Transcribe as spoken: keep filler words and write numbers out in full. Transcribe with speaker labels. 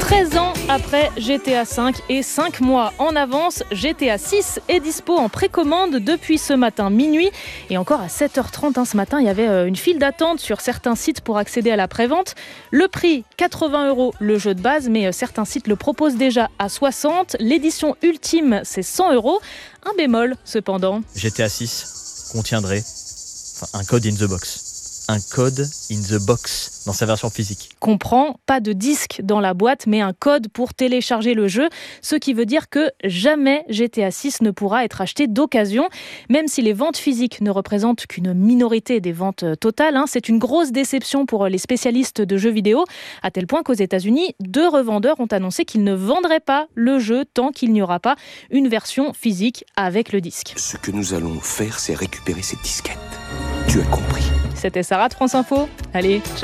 Speaker 1: treize ans après G T A cinq et cinq mois en avance, G T A six est dispo en précommande depuis ce matin minuit. Et encore à sept heures trente hein, ce matin, il y avait une file d'attente sur certains sites pour accéder à la prévente. Le prix, quatre-vingts euros le jeu de base, mais certains sites le proposent déjà à soixante. L'édition ultime, c'est cent euros. Un bémol cependant.
Speaker 2: G T A six contiendrait enfin, un code in the box. Un code in the box dans sa version physique.
Speaker 1: Comprend, pas de disque dans la boîte, mais un code pour télécharger le jeu, ce qui veut dire que jamais G T A six ne pourra être acheté d'occasion, même si les ventes physiques ne représentent qu'une minorité des ventes totales. Hein, c'est une grosse déception pour les spécialistes de jeux vidéo, à tel point qu'aux États-Unis, deux revendeurs ont annoncé qu'ils ne vendraient pas le jeu tant qu'il n'y aura pas une version physique avec le disque.
Speaker 3: Ce que nous allons faire, c'est récupérer cette disquette. Tu as compris.
Speaker 1: C'était Sarah de France Info. Allez, ciao.